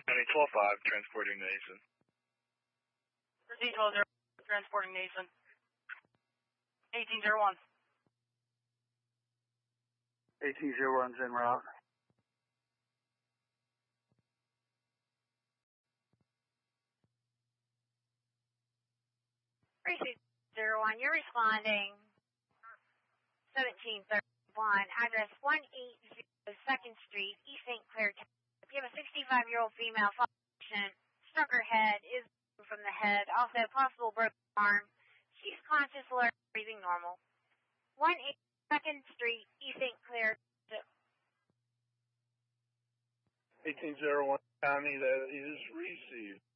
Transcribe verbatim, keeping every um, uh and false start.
County twelve five, transporting Nason. Proceed twelve zero, transporting Nason. eighteen zero one. eighteen zero one's en route. Precinct zero one, you're responding seventeen thirty-one, address one eighty second Street, East Saint Clair. You have a sixty-five-year-old female patient, struck her head, is from the head, also possible broken arm. She's conscious, alert, breathing normal. one eighty second Street, East Saint Clair. eighteen zero one, County, that is received.